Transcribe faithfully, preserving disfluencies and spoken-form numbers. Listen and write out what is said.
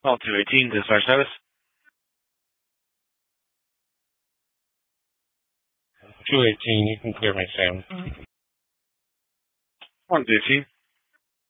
Call two eighteen, dispatch service. two eighteen, you can clear my Sam. One fifteen.